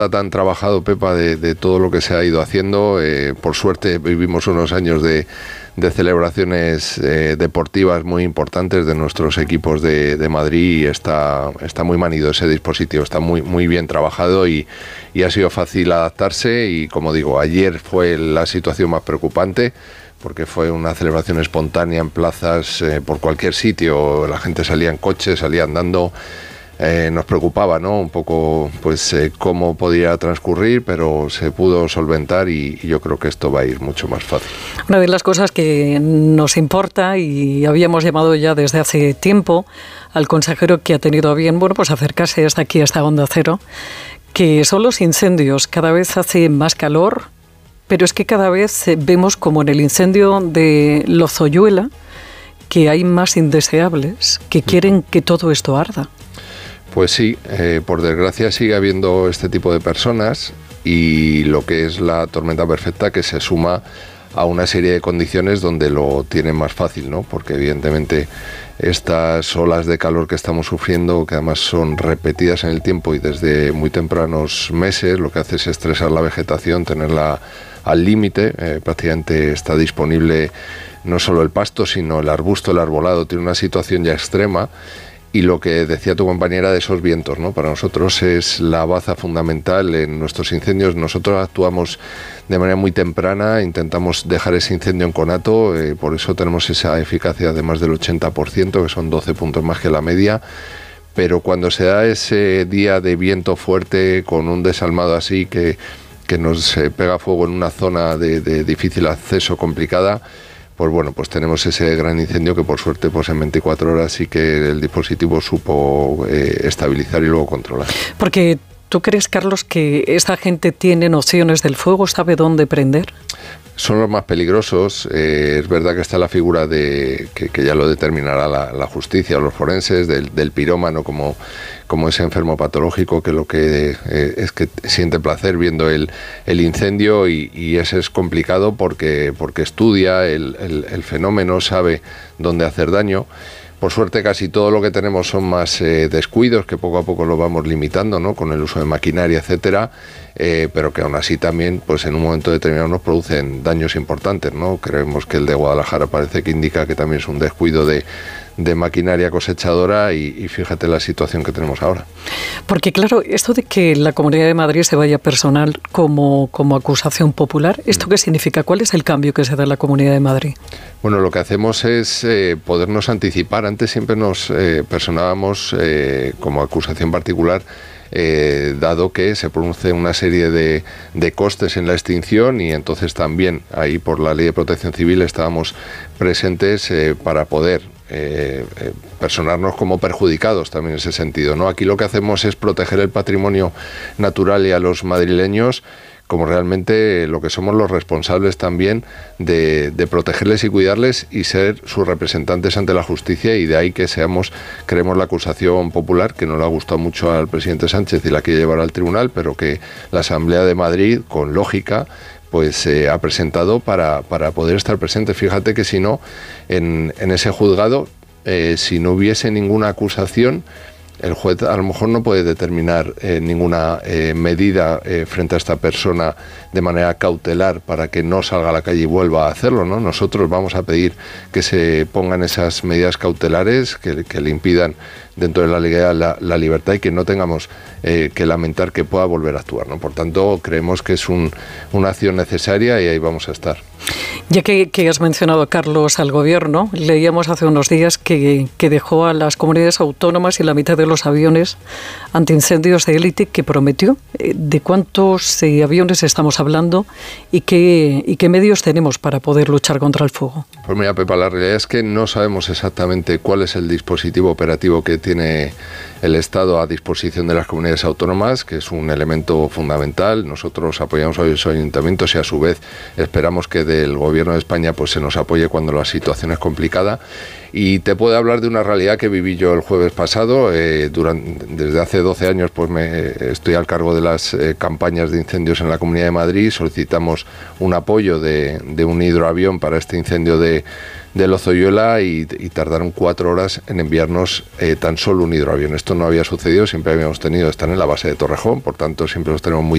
tan trabajado, Pepa, de todo lo que se ha ido haciendo. Por suerte vivimos unos años de celebraciones deportivas muy importantes de nuestros equipos de Madrid y está muy manido ese dispositivo, está muy bien trabajado y ha sido fácil adaptarse y, como digo, ayer fue la situación más preocupante porque fue una celebración espontánea en plazas, por cualquier sitio, la gente salía en coche, salía andando. Nos preocupaba, ¿no?, un poco pues cómo podía transcurrir, pero se pudo solventar y yo creo que esto va a ir mucho más fácil. Una de las cosas que nos importa, y habíamos llamado ya desde hace tiempo al consejero que ha tenido a bien, pues acercarse hasta aquí, hasta Onda Cero, que son los incendios. Cada vez hace más calor, pero es que cada vez vemos como en el incendio de Lozoyuela que hay más indeseables que quieren que todo esto arda. Pues sí, por desgracia sigue habiendo este tipo de personas y lo que es la tormenta perfecta que se suma a una serie de condiciones donde lo tienen más fácil, ¿no? Porque evidentemente estas olas de calor que estamos sufriendo, que además son repetidas en el tiempo y desde muy tempranos meses, lo que hace es estresar la vegetación, tenerla al límite, prácticamente está disponible no solo el pasto, sino el arbusto, el arbolado, tiene una situación ya extrema. Y lo que decía tu compañera de esos vientos, ¿no? Para nosotros es la baza fundamental en nuestros incendios. Nosotros actuamos de manera muy temprana, intentamos dejar ese incendio en conato, por eso tenemos esa eficacia de más del 80%, que son 12 puntos más que la media. Pero cuando se da ese día de viento fuerte, con un desalmado así, que nos pega fuego en una zona de difícil acceso, complicada, pues bueno, pues tenemos ese gran incendio que por suerte pues en 24 horas sí que el dispositivo supo estabilizar y luego controlar. Porque ¿tú crees, Carlos, que esta gente tiene nociones del fuego, sabe dónde prender? Son los más peligrosos. Es verdad que está la figura de que ya lo determinará la justicia o los forenses del pirómano como ese enfermo patológico que lo que es que siente placer viendo el incendio y ese es complicado porque estudia el fenómeno, sabe dónde hacer daño. Por suerte casi todo lo que tenemos son más descuidos, que poco a poco lo vamos limitando, ¿no?, con el uso de maquinaria, etcétera, pero que aún así también pues en un momento determinado nos producen daños importantes, ¿no? Creemos que el de Guadalajara parece que indica que también es un descuido de maquinaria cosechadora y fíjate la situación que tenemos ahora. Porque claro, esto de que la Comunidad de Madrid se vaya personal como acusación popular, ¿esto qué significa? ¿Cuál es el cambio que se da en la Comunidad de Madrid? Bueno, lo que hacemos es podernos anticipar. Antes siempre nos personábamos como acusación particular, dado que se produce una serie de costes en la extinción y entonces también ahí por la Ley de Protección Civil estábamos presentes para poder personarnos como perjudicados también en ese sentido, ¿no? Aquí lo que hacemos es proteger el patrimonio natural y a los madrileños como realmente lo que somos los responsables también de protegerles y cuidarles y ser sus representantes ante la justicia, y de ahí que creemos la acusación popular, que no le ha gustado mucho al presidente Sánchez y la quiere llevar al tribunal, pero que la Asamblea de Madrid, con lógica, pues ha presentado para poder estar presente. Fíjate que si no, en ese juzgado, si no hubiese ninguna acusación, el juez a lo mejor no puede determinar ninguna medida frente a esta persona de manera cautelar para que no salga a la calle y vuelva a hacerlo, ¿no? Nosotros vamos a pedir que se pongan esas medidas cautelares que le impidan dentro de la legalidad la libertad y que no tengamos que lamentar que pueda volver a actuar, ¿no? Por tanto, creemos que es una acción necesaria y ahí vamos a estar. Ya que has mencionado, Carlos, al Gobierno, leíamos hace unos días que dejó a las comunidades autónomas y la mitad de los aviones antiincendios de élite que prometió. ¿De cuántos aviones estamos hablando y qué medios tenemos para poder luchar contra el fuego? Pues mira, Pepa, la realidad es que no sabemos exactamente cuál es el dispositivo operativo que tiene el Estado a disposición de las comunidades autónomas, que es un elemento fundamental. Nosotros apoyamos a los ayuntamientos y a su vez esperamos que del Gobierno de España pues se nos apoye cuando la situación es complicada. Y te puedo hablar de una realidad que viví yo el jueves pasado. Desde hace 12 años pues estoy al cargo de las campañas de incendios en la Comunidad de Madrid. Solicitamos un apoyo de un hidroavión para este incendio de Lozoyuela y tardaron 4 horas en enviarnos tan solo un hidroavión. Esto no había sucedido, siempre habíamos tenido, están en la base de Torrejón, por tanto siempre los tenemos muy